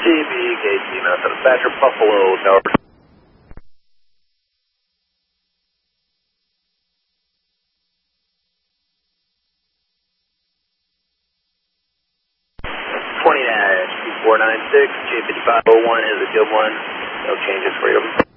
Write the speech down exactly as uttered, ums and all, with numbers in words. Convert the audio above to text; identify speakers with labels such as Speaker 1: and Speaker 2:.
Speaker 1: C B, Gate team, out to dispatcher, Buffalo, Tower. twenty dash two four nine six, J fifty-five oh one is a good one. No changes for you.